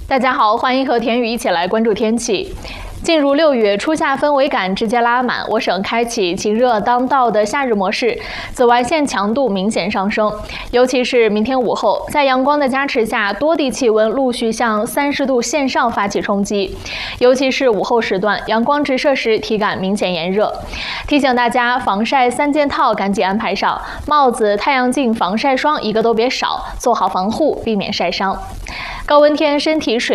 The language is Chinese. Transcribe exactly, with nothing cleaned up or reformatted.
大家好，欢迎和田宇一起来关注天气。进入六月，初夏氛围感直接拉满，我省开启晴热当道的夏日模式，紫外线强度明显上升。尤其是明天午后，在阳光的加持下，多地气温陆续向三十度线上发起冲击。尤其是午后时段，阳光直射时体感明显炎热。提醒大家，防晒三件套赶紧安排上，帽子、太阳镜、防晒霜一个都别少，做好防护，避免晒伤。高温天身体水